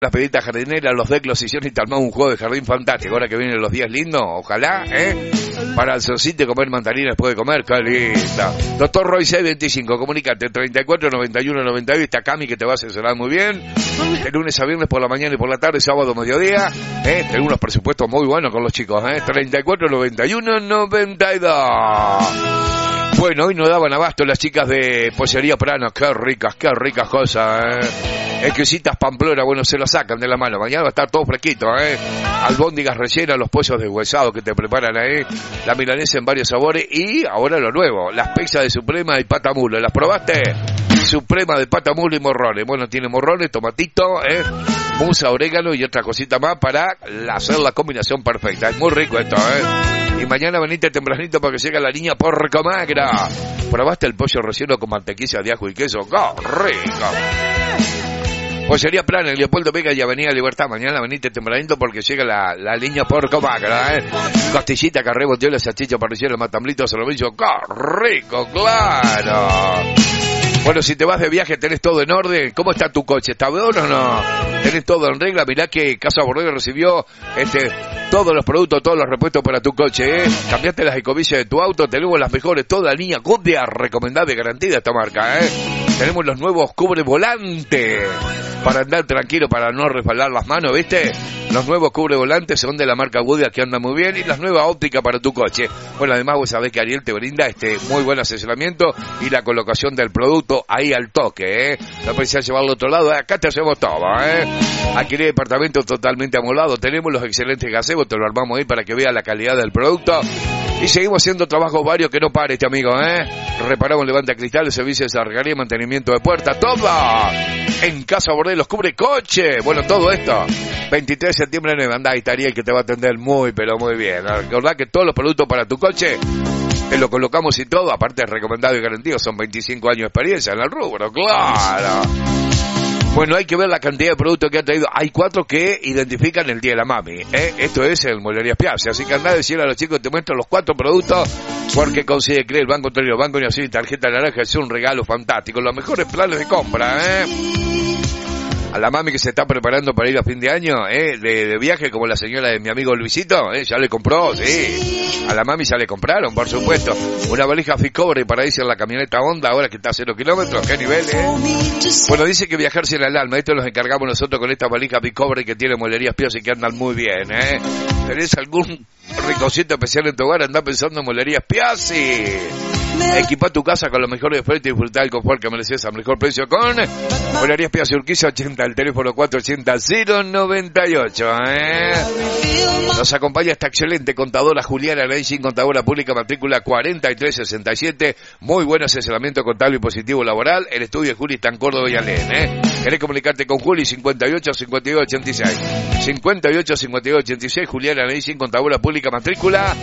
Las peditas jardineras, los declos hicieron y armamos un juego de jardín fantástico. Ahora que vienen los días lindos, ojalá, para el solcito comer mandarina después de comer, qué linda. Doctor Roy 625, comunicate, 34 91 92, está Cami que te va a asesorar muy bien. De lunes a viernes por la mañana y por la tarde, sábado, mediodía. Tengo unos presupuestos muy buenos con los chicos, 34 91 92. Bueno, hoy no daban abasto las chicas de Pollería Prano, qué ricas cosas, Exquisitas Pamplona, bueno, se lo sacan de la mano. Mañana va a estar todo fresquito, Albóndigas rellenas, los pollos deshuesados que te preparan ahí, la milanesa en varios sabores y ahora lo nuevo, las pizzas de Suprema y pata mulo. ¿Las probaste? Suprema de pata mulo y morrones. Bueno, tiene morrones, tomatito, musa, orégano y otra cosita más para hacer la combinación perfecta. Es muy rico esto, Y mañana venite tempranito para que llegue la niña Porcomagra. ¿Probaste el pollo relleno con mantequilla de ajo y queso? ¡Qué rico! Pollería Plana, Leopoldo Vega y Avenida Libertad. Mañana venite tempranito porque llega la línea Porcomagra, Costillita, carré, botiola, salchicha, parrillero, matambrito, solomillo. ¡Qué rico, claro! Bueno, si te vas de viaje, tenés todo en orden. ¿Cómo está tu coche? ¿Está bien o no? ¿Tenés todo en regla? Mirá que Casa Borrego recibió todos los productos, todos los repuestos para tu coche, Cambiaste las escobillas de tu auto, tenemos las mejores, toda la línea Goodyear, recomendada y garantida esta marca, Tenemos los nuevos cubre volante para andar tranquilo, para no resbalar las manos, ¿viste? Los nuevos cubre volantes son de la marca Goodyear que anda muy bien y las nuevas ópticas para tu coche. Bueno, además vos sabés que Ariel te brinda muy buen asesoramiento y la colocación del producto ahí al toque, No precisás llevarlo al otro lado, acá te hacemos todo, Adquirir departamento totalmente amoblado, tenemos los excelentes gazebos, te lo armamos ahí para que veas la calidad del producto. Y seguimos haciendo trabajos varios que no pare amigo, Reparamos levanta cristales, servicios de arreglamiento, mantenimiento de puertas, todo en Casa Bordel, los cubre coche. Bueno, todo esto 23 de septiembre en Andá, estaría el que te va a atender muy, pero muy bien. Recordá que todos los productos para tu coche te lo colocamos y todo, aparte es recomendado y garantido, son 25 años de experiencia en el rubro, claro. Bueno, hay que ver la cantidad de productos que ha traído. Hay 4 que identifican el Día de la Mami, Esto es el Mueblerías Piazza. Así que andá a decirle a los chicos, te muestro los 4 productos, porque consigue creer el Banco Antonio, Banco Nación y Tarjeta Naranja es un regalo fantástico. Los mejores planes de compra, A la mami que se está preparando para ir a fin de año, de viaje, como la señora de mi amigo Luisito, ya le compró, sí. A la mami ya le compraron, por supuesto. Una valija Ficobre para irse en la camioneta Honda, ahora que está a 0 kilómetros, qué nivel, Bueno, dice que viajar sin el alma, esto nos encargamos nosotros con esta valija Ficobre que tiene Mueblerías Piazza y que andan muy bien, ¿Tenés algún ricocito especial en tu hogar? Andá pensando en Mueblerías Piazza. Equipa tu casa con los mejores ofertas y disfrutar el confort que mereces al mejor precio con Mueblerías Piazza Urquiza 80, el teléfono 480-098, Nos acompaña esta excelente contadora Juliana Leising, contadora pública, matrícula 4367, muy buen asesoramiento contable y positivo laboral, el estudio de Juli está en Córdoba y Alén, ¿Querés comunicarte con Juli? 58 52 86 58 52 86, Juliana Leising, contadora pública, matrícula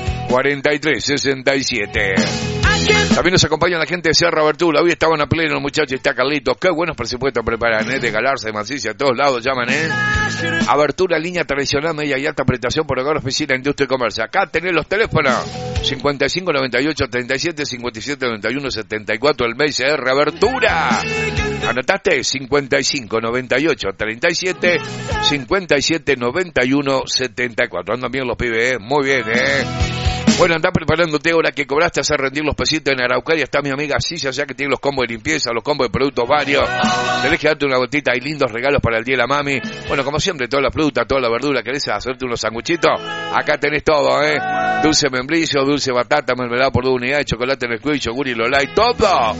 4367. También nos acompaña la gente de Sierra Abertura. Hoy estaban a pleno los muchachos, está Carlitos. Qué buenos presupuestos preparan, de Galarza, de Mancicia, a todos lados llaman, Abertura, línea tradicional, media y alta prestación por hogar, oficina, industria y comercio. Acá tenés los teléfonos 55 98 37 57 91 74, el mail CR Abertura. ¿Anotaste? 55 98 37 57 91 74. Andan bien los pibes, muy bien, Bueno, andá preparándote ahora que cobraste a hacer rendir los pesitos en Araucaria. Está mi amiga Silla, ya que tiene los combos de limpieza, los combos de productos varios. Tenés que darte una vueltita, hay lindos regalos para el Día de la Mami. Bueno, como siempre, toda la fruta, toda la verdura. ¿Querés hacerte unos sanguchitos? Acá tenés todo, Dulce membrillo, dulce batata, mermelada por 2 unidades, chocolate Nesquik, yogur y Lolay, todo.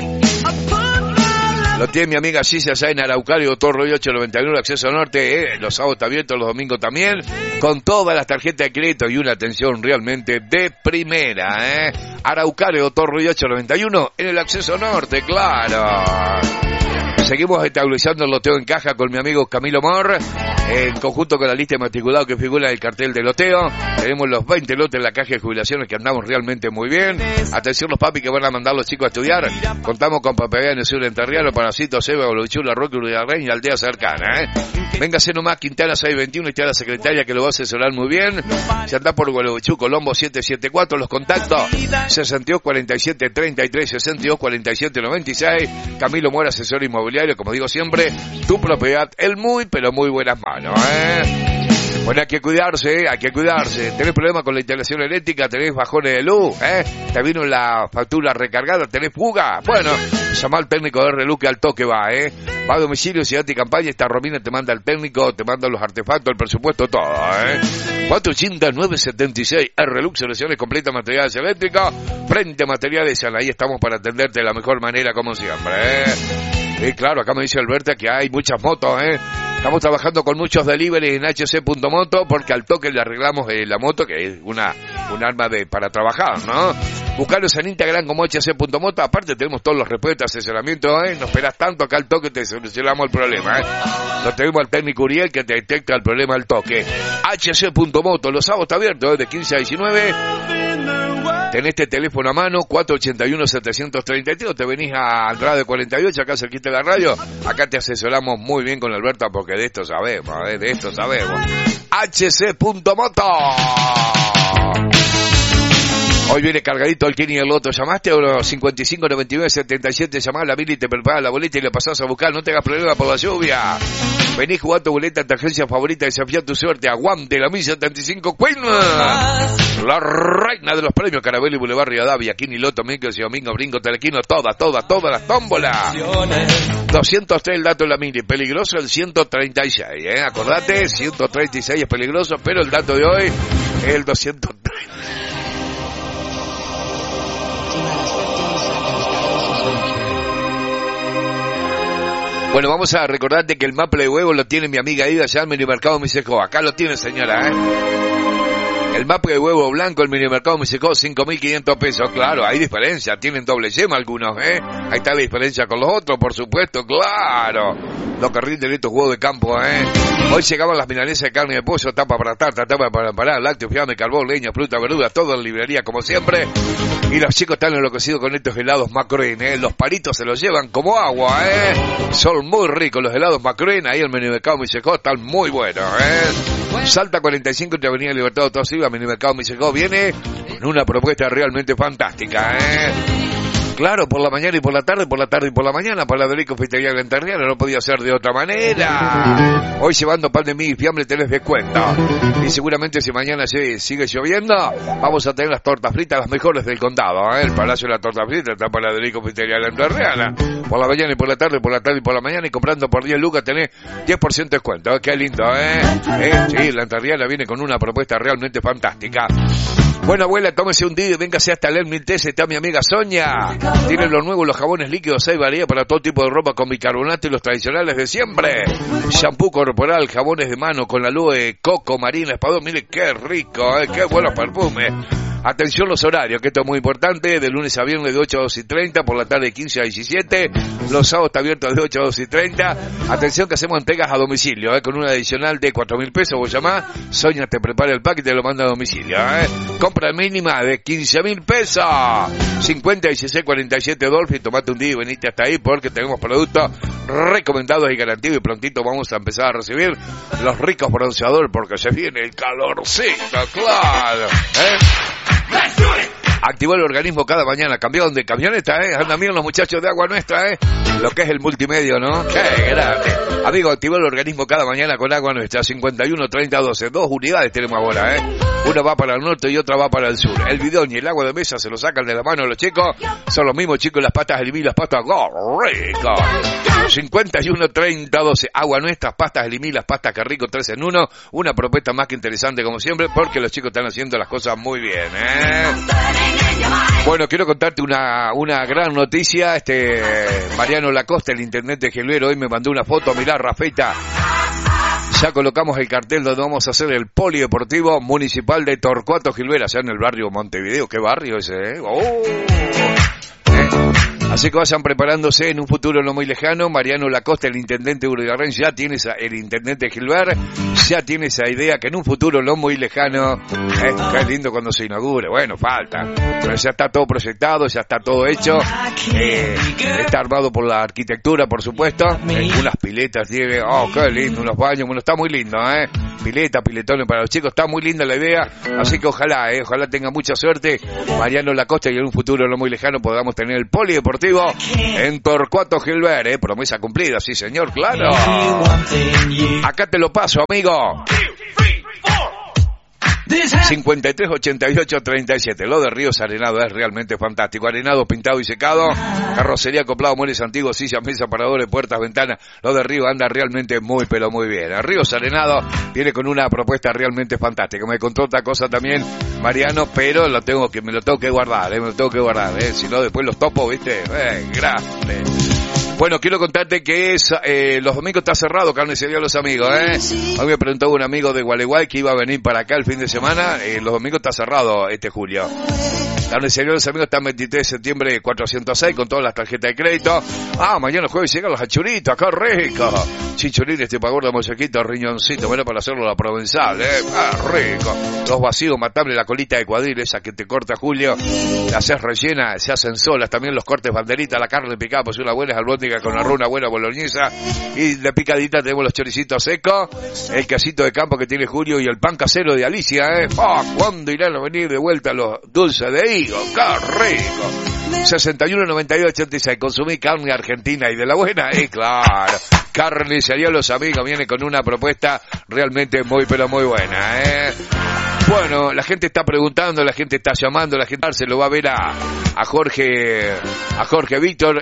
Lo tiene mi amiga Cicia allá en Araucario, Torro 891, el acceso norte, los sábados está abierto, los domingos también, con todas las tarjetas de crédito y una atención realmente de primera, Araucario, Torro 891, en el acceso norte, claro. Seguimos estabilizando el loteo en caja con mi amigo Camilo Mor. En conjunto con la lista de matriculados que figura en el cartel de loteo, tenemos los 20 lotes en la caja de jubilaciones que andamos realmente muy bien. Atención los papis que van a mandar los chicos a estudiar. Contamos con papelería en el sur enterriano, Paracito, Seba, Boluchula, Roque, Uriarreñ y aldea cercana, Véngase nomás, Quintana 621, y está la secretaria que lo va a asesorar muy bien. Si andás por Gualeguaychú, Colombo 774, los contactos 62 47 33, 62 47 96. Camilo Mora, asesor inmobiliario, como digo siempre, tu propiedad, el muy, pero muy buenas manos, Bueno, hay que cuidarse, hay que cuidarse. ¿Tenés problemas con la instalación eléctrica? ¿Tenés bajones de luz? ¿Te vino la factura recargada? ¿Tenés fuga? Bueno, llama al técnico de R-Luz que al toque va, Va a domicilio, ciudad y campaña, esta Romina te manda el técnico, te manda los artefactos, el presupuesto, todo, 480-976, R-Luz, soluciones completas, materiales eléctricos, frente a materiales, ahí estamos para atenderte de la mejor manera, como siempre, Y claro, acá me dice Alberta que hay muchas motos, Estamos trabajando con muchos deliveries en HC.moto porque al toque le arreglamos la moto, que es un arma para trabajar, ¿no? Buscaros en Instagram como HC.moto. Aparte tenemos todos los repuestos, asesoramiento, No esperás tanto, acá al toque te solucionamos el problema, Lo tenemos al técnico Uriel que te detecta el problema al toque. HC.moto, los sábados está abierto, de 15 a 19. Tenés este teléfono a mano, 481-733, te venís a Andrade 48, acá cerquita de la radio. Acá te asesoramos muy bien con Alberta porque de esto sabemos, de esto sabemos. HC.moto. Hoy viene cargadito el Kini y el Loto. ¿Llamaste? 55-99-77. Llamás a la Mili, te preparas la boleta y le pasás a buscar. No tengas problema por la lluvia. Vení, jugá tu boleta en tu agencia favorita. Desafía tu suerte. Aguante la 1075 Queen. La reina de los premios. Carabelli, Boulevard, Rivadavia. Kini, Loto, Micros y Domingo, Brinco, Telequino. Todas las tómbolas. 203 el dato de la Mili. Peligroso el 136. Acordate, 136 es peligroso, pero el dato de hoy es el 230. Bueno, vamos a recordarte que el maple de huevo lo tiene mi amiga Ida allá en el minimercado Misecó. Acá lo tiene, señora, El maple de huevo blanco, el minimercado Misecó, 5.500 pesos. Claro, hay diferencia, tienen doble yema algunos, Ahí está la diferencia con los otros, por supuesto, claro. Lo que rinden estos huevos de campo, Hoy llegaban las milanesas de carne de pollo, tapa para tarta, tapa para empanar, lácteos, fiambre, carbón, leña, fruta, verdura, todo en librería como siempre. Y los chicos están enloquecidos con estos helados Macroen, Los palitos se los llevan como agua, Son muy ricos los helados Macroen, ahí el minimercado Misecó están muy buenos, Salta 45 entre Avenida Libertad, todo Silva, minimercado Misecó viene con una propuesta realmente fantástica, Claro, por la mañana y por la tarde, por la tarde y por la mañana, para la Delico Confitería Lanterniana, no podía ser de otra manera. Hoy llevando pan de mí y fiambre tenés descuento. Y seguramente si mañana sigue lloviendo, vamos a tener las tortas fritas, las mejores del condado, El Palacio de la Torta Frita está para la Delico Confitería Lanterniana. Por la mañana y por la tarde y por la mañana, y comprando por 10 lucas tenés 10% de descuento. Qué lindo, Sí, Lanterniana viene con una propuesta realmente fantástica. Bueno, abuela, tómese un día y véngase hasta el Miltese, está mi amiga Sonia. Tienen los nuevos, los jabones líquidos, hay variedad para todo tipo de ropa con bicarbonato y los tradicionales de siempre. Shampoo corporal, jabones de mano con la luz de coco, marina, espadón. Mire qué rico, qué buenos perfumes. Atención los horarios, que esto es muy importante, de lunes a viernes de 8 a 2:30, por la tarde de 15 a 17, los sábados está abierto de 8 a 2:30. Atención que hacemos entregas a domicilio, con una adicional de 4.000 pesos, vos llamás, Sonia te prepara el pack y te lo manda a domicilio, Compra mínima de 15.000 pesos, 50 16 47 Dolphy, tomate un día y venite hasta ahí porque tenemos productos recomendados y garantidos y prontito vamos a empezar a recibir los ricos bronceadores porque se viene el calorcito, claro, Activó el organismo cada mañana, cambiaron de camioneta, andan bien los muchachos de Agua Nuestra, lo que es el multimedio, ¿no? ¡Qué grande! Amigo, activó el organismo cada mañana con Agua Nuestra, 51 30 12, 2 unidades tenemos ahora, Una va para el norte y otra va para el sur. El bidón y el agua de mesa se lo sacan de la mano los chicos, son los mismos chicos, las pastas Elimí, las pastas rico. 51 30 12, Agua Nuestra, pastas Elimí, las pastas que rico, 3 en 1, una propuesta más que interesante como siempre, porque los chicos están haciendo las cosas muy bien, Bueno, quiero contarte una gran noticia. Mariano Lacoste, el intendente Gelero, hoy me mandó una foto. Mirá, Rafeta, ya colocamos el cartel donde vamos a hacer el polideportivo municipal de Torcuato Gilbert, allá en el barrio Montevideo. ¿Qué barrio ese, Así que vayan preparándose en un futuro no muy lejano. Mariano Lacoste, el intendente de Uribarren, el intendente Gilbert, ya tiene esa idea que en un futuro no muy lejano, qué lindo cuando se inaugure. Bueno, falta, pero ya está todo proyectado, ya está todo hecho, está armado por la arquitectura, por supuesto, unas piletas tiene, qué lindo, unos baños, bueno, está muy lindo, piletones para los chicos, está muy linda la idea, así que ojalá tenga mucha suerte Mariano Lacoste y en un futuro no muy lejano podamos tener el polideportivo en Torcuato Gilbert, promesa cumplida, sí señor, claro. Acá te lo paso, amigo. 53 88 37. Lo de Ríos Arenado es realmente fantástico. Arenado, pintado y secado. Carrocería, acoplado, muebles antiguos, sillas, mesas, paradores, puertas, ventanas. Lo de Ríos anda realmente muy, pero muy bien. El Ríos Arenado viene con una propuesta realmente fantástica. Me contó otra cosa también, Mariano, pero me lo tengo que guardar, Si no, después los topo, ¿viste? Grande. Bueno, quiero contarte que los domingos está cerrado Carnicería Los Amigos, Hoy me preguntó un amigo de Gualeguay que iba a venir para acá el fin de semana. Los domingos está cerrado julio. Carnicería Los Amigos está el 23 de septiembre 406 con todas las tarjetas de crédito. Mañana jueves llegan los achuritos, acá rico. Chinchulines, tipagorda, mollequito, riñoncito, bueno, para hacerlo la provenzal, rico. Los vacíos, matable, la colita de cuadril, esa que te corta Julio, la haces rellena, se hacen solas, también los cortes banderita, la carne picada, pues una buena albóndiga con arroz, una buena boloñesa, y de picadita tenemos los choricitos secos, el quesito de campo que tiene Julio y el pan casero de Alicia, ¿cuándo irán a venir de vuelta los dulces de higo? ¡Qué rico! 61 92 86, consumí carne argentina y de la buena, claro. Carnicería Los Amigos viene con una propuesta realmente muy, pero muy buena, Bueno, la gente está preguntando, la gente está llamando, la gente se lo va a ver a Jorge Víctor,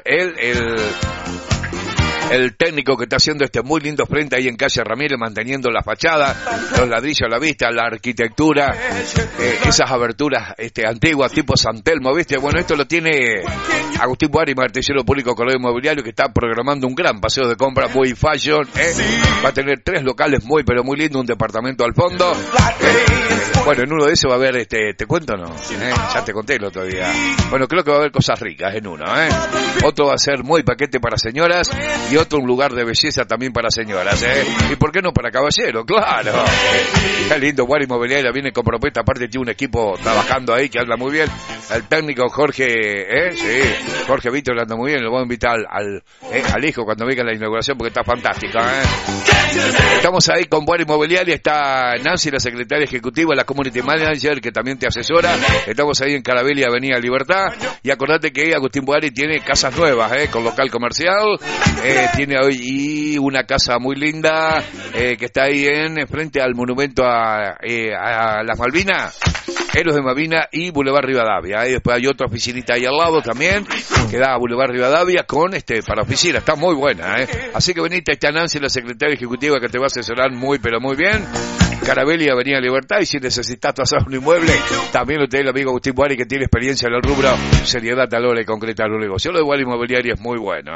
el técnico que está haciendo muy lindo frente ahí en calle Ramírez, manteniendo la fachada, los ladrillos a la vista, la arquitectura, esas aberturas antiguas tipo San Telmo, ¿viste? Bueno, esto lo tiene Agustín Buari, martillero público Correo Inmobiliario, que está programando un gran paseo de compra muy fashion, va a tener 3 locales muy, pero muy lindos, un departamento al fondo, bueno, en uno de esos va a haber, ¿te cuento o no? Ya te conté el otro día. Bueno, creo que va a haber cosas ricas en uno, Otro va a ser muy paquete para señoras y otro un lugar de belleza también para señoras, ¿Y por qué no para caballeros? Claro. Qué lindo, Buari Inmobiliaria viene con propuesta, aparte tiene un equipo trabajando ahí que habla muy bien. El técnico Jorge, Jorge Víctor anda muy bien, lo voy a invitar al hijo cuando venga la inauguración porque está fantástica, Estamos ahí con Buari Inmobiliaria, está Nancy, la secretaria ejecutiva, la community manager que también te asesora. Estamos ahí en Carabelli, Avenida Libertad, y acordate que Agustín Buari tiene casas nuevas, con local comercial, tiene hoy una casa muy linda que está ahí frente al monumento a las Malvinas, Héroes de Malvinas y Boulevard Rivadavia. Y después hay otra oficinita ahí al lado también, que da a Boulevard Rivadavia con para oficina, está muy buena, Así que venite, está Nancy, la secretaria ejecutiva, que te va a asesorar muy, pero muy bien. Carabelli, Avenida Libertad, y si necesitas tasar un inmueble, también lo tiene el amigo Agustín Buari, que tiene experiencia en el rubro, seriedad a la hora de concretar un negocio. Lo de Buari Inmobiliaria es muy bueno,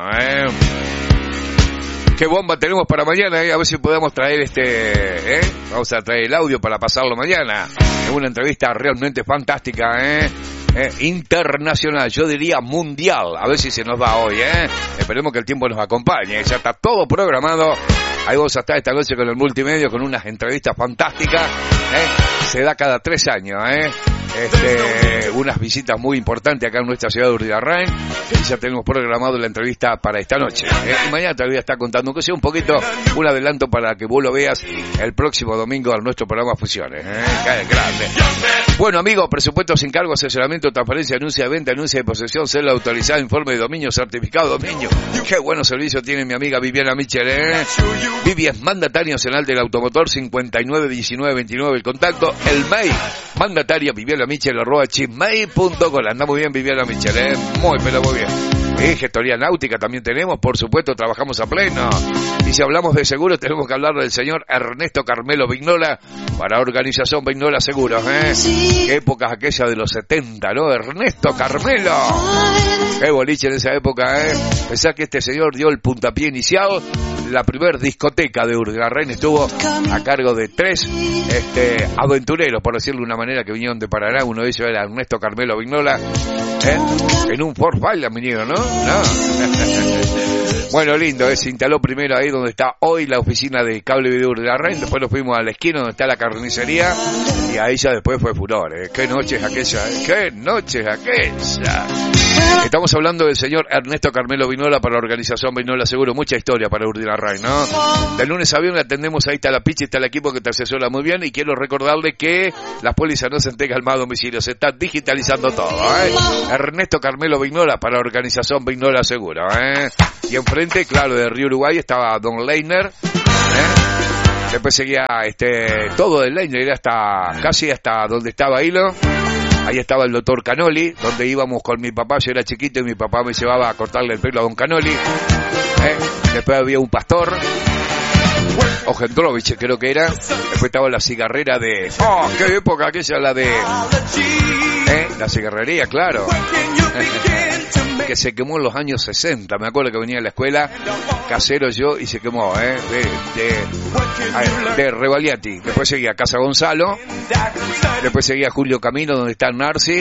Qué bomba tenemos para mañana, a ver si podemos traer vamos a traer el audio para pasarlo mañana. Es una entrevista realmente fantástica, internacional, yo diría mundial, a ver si se nos va hoy, esperemos que el tiempo nos acompañe, ya está todo programado. Ahí vamos a estar esta noche con el multimedia, con unas entrevistas fantásticas, se da cada 3 años, unas visitas muy importantes acá en nuestra ciudad de Uribarren, y ya tenemos programado la entrevista para esta noche, y mañana te voy a estar contando, aunque sea un poquito, un adelanto para que vos lo veas el próximo domingo en nuestro programa Fusiones, grande. Bueno, amigos, presupuesto sin cargo, asesoramiento, transferencia, anuncia de venta, anuncia de posesión, cédula autorizada, informe de dominio, certificado de dominio. Qué bueno servicio tiene mi amiga Viviana Michel, Vivi es mandataria nacional del automotor, 59 19 29 el contacto, el mail, mandataria Viviana Michel @gmail.com. Anda muy bien Viviana Michel, muy pero muy bien. Gestoría náutica también tenemos, por supuesto, trabajamos a pleno. Y si hablamos de seguros, tenemos que hablar del señor Ernesto Carmelo Vignola, para Organización Vignola Seguros, Qué épocas aquella de los 70, ¿no? Ernesto Carmelo. Qué boliche en esa época, Pensá que este señor dio el puntapié inicial. La primer discoteca de Uribarren estuvo a cargo de 3 aventureros, por decirlo de una manera, que vinieron de Paraná. Uno de ellos era Ernesto Carmelo Vignola, En un Ford Pilot vinieron, ¿no? No. Bueno, lindo, se instaló primero ahí donde está hoy la oficina de Cable Video de la Red, después nos fuimos a la esquina donde está la carnicería y ahí ya después fue furor, qué noches aquella, qué noches aquella. Estamos hablando del señor Ernesto Carmelo Vinola para la organización Vinola Seguro, mucha historia para Urdinarray, ¿no? De lunes a viernes atendemos, ahí está la picha, está el equipo que te asesora muy bien y quiero recordarle que las pólizas no se entregan más a domicilio, se está digitalizando todo, Ernesto Carmelo Vinola para la organización Vinola Seguro, Y enfrente, claro, de Río Uruguay estaba Don Leiner, Después seguía todo del Leiner, era casi hasta donde estaba Hilo. Ahí estaba el doctor Canoli, donde íbamos con mi papá, yo era chiquito y mi papá me llevaba a cortarle el pelo a don Canoli. Después había un pastor, Ojendrovich creo que era. Después estaba la cigarrera de... ¡Oh, qué época aquella la de... La cigarrería, claro. Que se quemó en los años 60. Me acuerdo que venía a la escuela, casero yo, y se quemó, de Revaliati. Después seguía Casa Gonzalo. Después seguía Julio Camino, donde está Narci.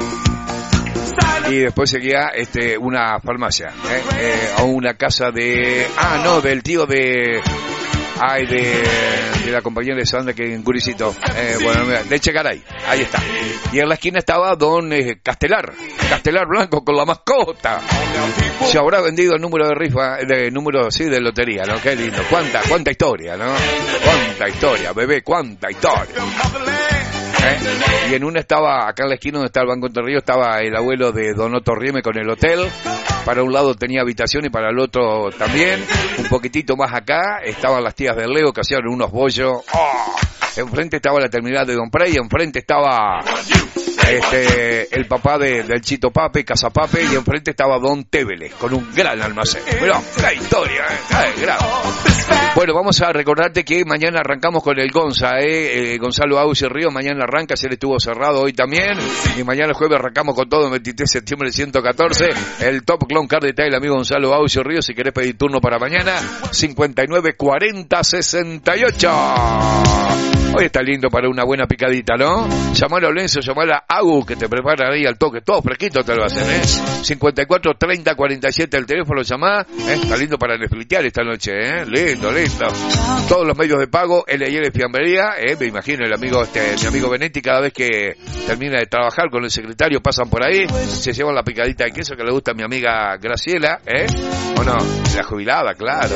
Y después seguía una farmacia, o una casa de... del tío de... de la compañía de Sandra que en Curicito, de Chegaray, ahí está. Y en la esquina estaba don Castelar Blanco con la mascota. Se habrá vendido el número de rifa, de lotería, ¿no? Qué lindo, cuánta historia, ¿no? Cuánta historia, bebé, cuánta historia. Y en una estaba, acá en la esquina donde está el Banco Entre Ríos, estaba el abuelo de Don Otto Rieme con el hotel. Para un lado tenía habitación y para el otro también. Un poquitito más acá estaban las tías del Leo que hacían unos bollos. Enfrente estaba la terminal de Don Prey, enfrente estaba el papá del Chito Pape, Casa Pape, y enfrente estaba Don Téveles con un gran almacén. Pero la historia, Bueno, vamos a recordarte que mañana arrancamos con el Gonza, Gonzalo Ausi Río, mañana arranca, ayer estuvo cerrado, hoy también, y mañana el jueves arrancamos con todo, el 23 de septiembre 114, el Top Clone Card está el amigo Gonzalo Ausi Río, si querés pedir turno para mañana, 59 40 68. Hoy está lindo para una buena picadita, ¿no? Llamar a Lorenzo, llamar a Agu, que te preparan ahí al toque, todo fresquito te lo hacen, 54 30 47 el teléfono, llamá, está lindo para desflitear esta noche, lindo. Todos los medios de pago, L&L Fiambrería, me imagino el amigo, mi amigo Benetti, cada vez que termina de trabajar con el secretario, pasan por ahí, se llevan la picadita de queso que le gusta a mi amiga Graciela, ¿o no? La jubilada, claro.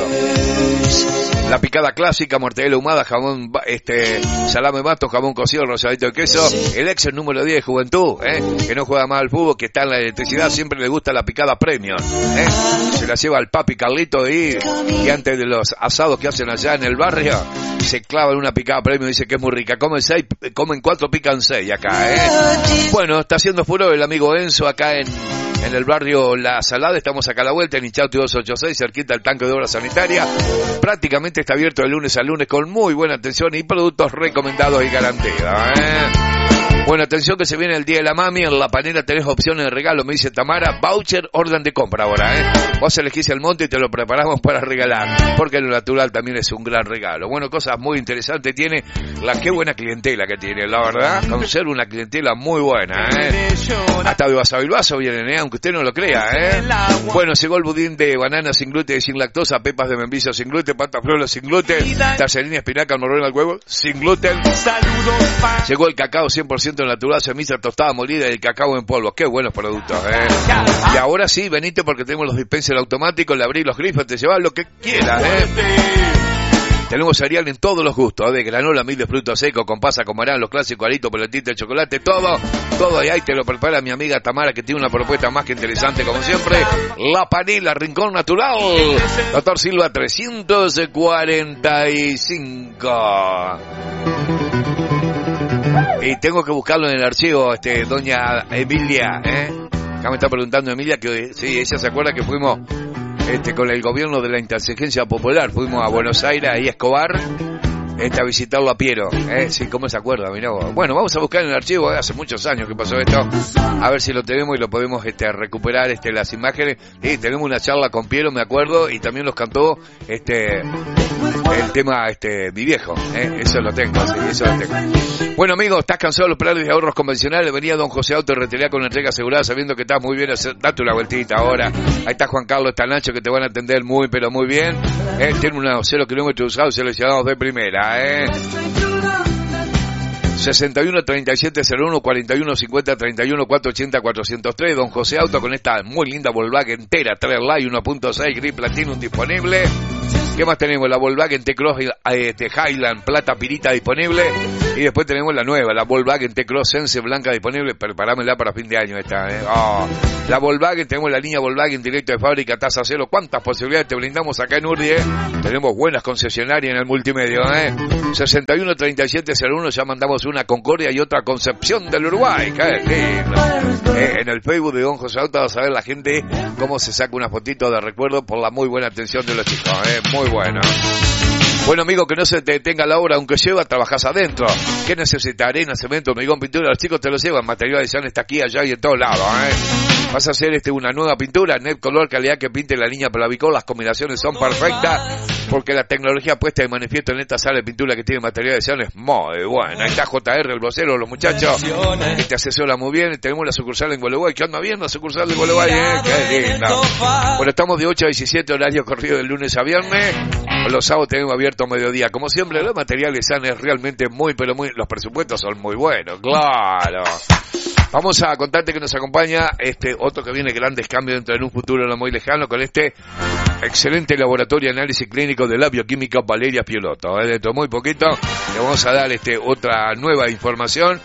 La picada clásica, mortadela ahumada, jamón, salame mato, jamón cocido, rosadito de queso, el ex número 10 de Juventud, que no juega más al fútbol, que está en la electricidad, siempre le gusta la picada premium, se la lleva al papi Carlito y antes de los asados que hacen allá en el barrio, se clavan una picada premium, dice que es muy rica, comen 4, pican 6 acá, Bueno, está haciendo furor el amigo Enzo acá en el barrio La Salada, estamos acá a la vuelta en Inchauti 286, cerquita del tanque de obra sanitaria, prácticamente está abierto de lunes a lunes con muy buena atención y productos recomendados y garantidos, Bueno, atención que se viene el Día de la Mami, en La Panera tenés opciones de regalo, me dice Tamara, voucher, orden de compra ahora, Vos elegís el monte y te lo preparamos para regalar, porque lo natural también es un gran regalo. Bueno, cosas muy interesantes tiene, qué buena clientela que tiene, la verdad, conserva una clientela muy buena, Hasta de Basavilbaso vienen, aunque usted no lo crea, Bueno, llegó el budín de banana sin gluten y sin lactosa, pepas de membrillo sin gluten, patas flores sin gluten, tallarina, espinaca, morrón al huevo, sin gluten. Llegó el cacao 100% natural, semilla tostada molida y el cacao en polvo. Qué buenos productos, Y ahora sí, venite porque tenemos los dispensers automáticos, le abrís los grifos, te llevas lo que quieras, Tenemos cereal en todos los gustos, de granola, mil de frutos secos, con pasa, con marán, los clásicos, aritos, pelotita de chocolate, todo y ahí te lo prepara mi amiga Tamara, que tiene una propuesta más que interesante como siempre. La Panela, Rincón Natural, Doctor Silva 345. Y tengo que buscarlo en el archivo, doña Emilia, Acá me está preguntando Emilia que sí, ella se acuerda que fuimos con el gobierno de la Inteligencia Popular, fuimos a Buenos Aires, ahí a Escobar, a visitarlo a Piero, sí, ¿cómo se acuerda? Mirá vos. Bueno, vamos a buscar en el archivo, hace muchos años que pasó esto, a ver si lo tenemos y lo podemos recuperar las imágenes. Sí, tenemos una charla con Piero, me acuerdo, y también los cantó el tema, mi viejo, eso lo tengo, sí, eso lo tengo. Bueno, amigo, ¿estás cansado de los planes de ahorros convencionales? Venía Don José Auto Retería con la entrega asegurada, sabiendo que estás muy bien, date una vueltita ahora. Ahí está Juan Carlos, está Nacho, que te van a atender muy, pero muy bien. Tiene unos 0 kilómetros usados seleccionados de primera, 61 37 01 41 50 31 480 403. Don José Auto con esta muy linda Volkswagen entera, Trailline 1.6 Gris Platinum disponible. ¿Qué más tenemos? La Volkswagen T-Cross Highland Plata Pirita disponible. Y después tenemos la nueva, la Volkswagen T-Cross Sense Blanca disponible. Preparámela para fin de año esta, La Volkswagen, tenemos la línea Volkswagen directo de fábrica, tasa cero. ¿Cuántas posibilidades te brindamos acá en Urdi, Tenemos buenas concesionarias en el multimedio, 61 37 01, ya mandamos una Concordia y otra Concepción del Uruguay. ¡Qué lindo! En el Facebook de Don José Auto vas a ver la gente cómo se saca una fotito de recuerdo por la muy buena atención de los chicos, Muy bueno. Bueno, amigo, que no se te detenga la obra, aunque lleva, trabajás adentro. ¿Qué necesitas? Arena, cemento, hormigón, pintura. Los chicos te lo llevan. Material de está aquí, allá y en todos lados, Vas a hacer una nueva pintura, net color, calidad que pinte la línea Plavicol. Las combinaciones son perfectas porque la tecnología puesta de manifiesto en esta sala de pintura que tiene material de es muy buena. Ahí está JR, el vocero, los muchachos que te asesora muy bien. Tenemos la sucursal en Gualeguay, que anda bien la sucursal de Gualeguay, qué linda. Bueno, estamos de 8 a 17, horario corrido de lunes a viernes. Los sábados tenemos abierto a mediodía. Como siempre, los materiales es realmente muy, pero muy, los presupuestos son muy buenos, claro. Vamos a contarte que nos acompaña otro que viene grandes cambios dentro de un futuro no muy lejano con este excelente laboratorio de análisis clínico de la bioquímica Valeria Piolotto. Dentro de muy poquito le vamos a dar otra nueva información,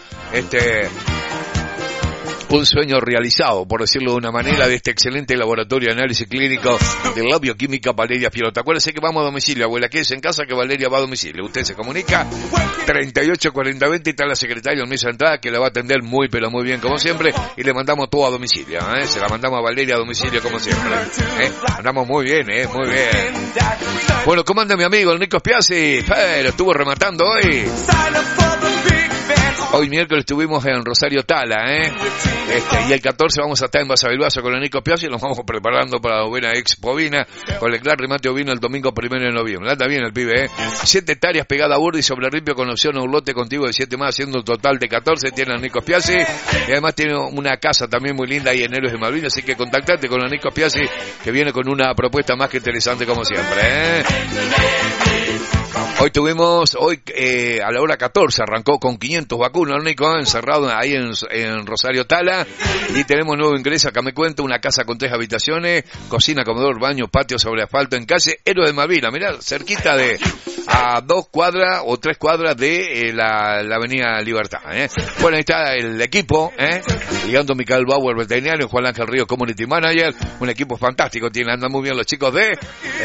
un sueño realizado, por decirlo de una manera, de este excelente laboratorio de análisis clínico de la bioquímica Valeria Piolotto. Acuérdese que vamos a domicilio, abuela, quédese en casa que Valeria va a domicilio. Usted se comunica 38 40 20 y está la secretaria en mesa de entrada que la va a atender muy, pero muy bien como siempre, y le mandamos todo a domicilio, se la mandamos a Valeria a domicilio como siempre, andamos muy bien, muy bien. Bueno, ¿cómo anda mi amigo el Nico Spiazzi? Pero estuvo rematando hoy. Hoy miércoles estuvimos en Rosario Tala, y el 14 vamos a estar en Basavilbaso con el Nico Spiazzi y nos vamos preparando para la buena Expo Vina con el gran remate ovino el domingo 1 de noviembre. Anda bien el pibe, 7 hectáreas pegada a Burdi sobre Ripio con opción a un lote contigo de 7 más, haciendo un total de 14, tiene el Nico Spiazzi, y además tiene una casa también muy linda ahí en Héroes de Malvinas, así que contactate con el Nico Spiazzi que viene con una propuesta más que interesante como siempre, Hoy tuvimos, a la hora 14 arrancó con 500 vacunas, Nico, encerrado ahí en Rosario Tala, y tenemos nuevo ingreso, acá me cuenta, una casa con 3 habitaciones, cocina, comedor, baño, patio sobre asfalto en calle Héroes de Malvinas, mirá, cerquita a 2 cuadras o 3 cuadras de la avenida Libertad, Bueno, ahí está el equipo, llegando Micael Bauer, veterinario, Juan Ángel Río, community manager, un equipo fantástico, andan muy bien los chicos de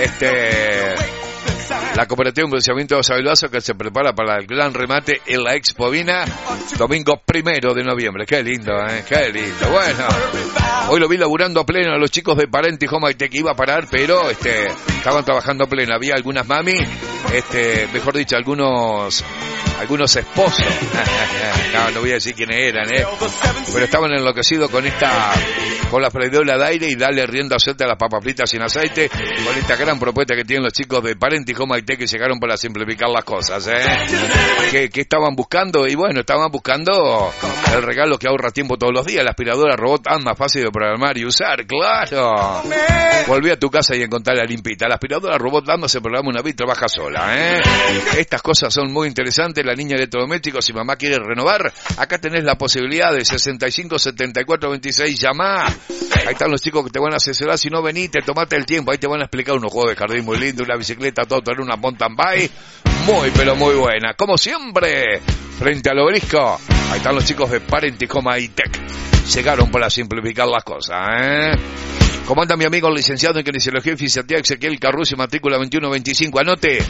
la cooperativa de procesamiento de Basavilbaso que se prepara para el gran remate en la Expo Vina, domingo 1 de noviembre. Qué lindo, qué lindo. Bueno, hoy lo vi laburando a pleno a los chicos de Parenti Home Tech, iba a parar, pero estaban trabajando a pleno. Había algunas mami, mejor dicho, algunos esposos. No voy a decir quiénes eran, pero estaban enloquecidos con la freidora de aire y darle rienda suelta a las papas fritas sin aceite, con esta gran propuesta que tienen los chicos de Parenti Home Tech que llegaron para simplificar las cosas, que estaban buscando, y bueno, estaban buscando el regalo que ahorra tiempo todos los días, la aspiradora robot más fácil de programar y usar, claro. Volví a tu casa y encontrarla limpita. La aspiradora robot se programa una vez y trabaja sola, Estas cosas son muy interesantes. La línea de electrodomésticos, si mamá quiere renovar, acá tenés la posibilidad de 65 74 26, llamá. Ahí están los chicos que te van a asesorar. Si no venís, tomate el tiempo, ahí te van a explicar unos juegos de jardín muy lindos, una bicicleta, todo en una mountain bike, muy pero muy buena, como siempre, frente al obelisco. Ahí están los chicos de Parenti Home Tech, llegaron para simplificar las cosas, ¿Cómo anda mi amigo el licenciado en kinesiología y fisiatría Ezequiel Carrucci, matrícula 2125? Anote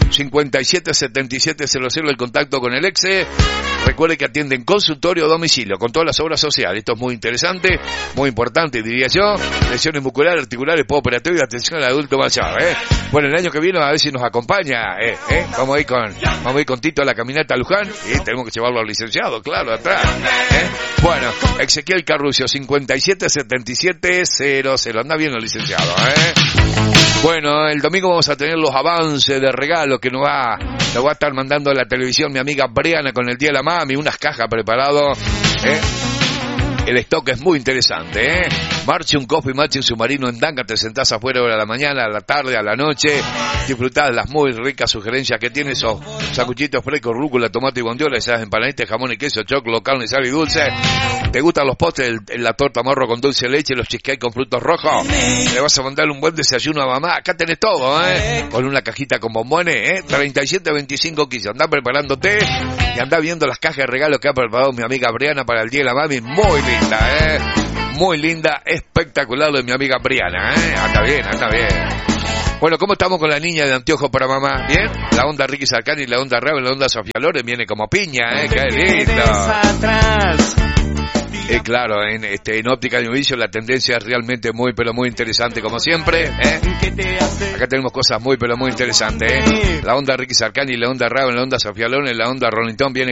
577700, el contacto con el exe. Recuerde que atienden consultorio a domicilio con todas las obras sociales. Esto es muy interesante, muy importante, diría yo. Lesiones musculares, articulares, postoperatorio y atención al adulto mayor, Bueno, el año que viene a ver si nos acompaña, Vamos a ir con Tito a la caminata a Luján y tenemos que llevarlo al licenciado, claro, atrás, Bueno, Ezequiel Carrucci, 577700. Anda bien el licenciado, Bueno, el domingo vamos a tener los avances de regalos que nos va a estar mandando a la televisión mi amiga Briana con el Día de la Mami, unas cajas preparadas, El stock es muy interesante, Marche un coffee, marche un submarino en Danga, te sentás afuera a la mañana, a la tarde, a la noche, disfrutás de las muy ricas sugerencias que tiene esos sanguchitos frescos, rúcula, tomate y bondiola, esas empanaditas, jamón y queso, choclo, carne, sal y dulce. ¿Te gustan los postres? La torta marro con dulce de leche, los cheesecake con frutos rojos. Le vas a mandar un buen desayuno a mamá. Acá tenés todo, con una cajita con bombones, 37-25 quiso. Andá preparándote y andá viendo las cajas de regalos que ha preparado mi amiga Briana para el Día de la Mami. Muy linda, muy linda, espectacular lo de mi amiga Briana, Anda bien, anda bien. Bueno, ¿cómo estamos con la niña de anteojos para mamá? ¿Bien? La onda Ricky Sarcani, la onda Raven, la onda Sofía Loren viene como piña, ¡qué lindo! Claro, en óptica de Univision la tendencia es realmente muy, pero muy interesante, como siempre, Acá tenemos cosas muy, pero muy interesantes, La onda Ricky Sarcani, la onda Raven, la onda Sofía Loren, la onda Rolling Stone viene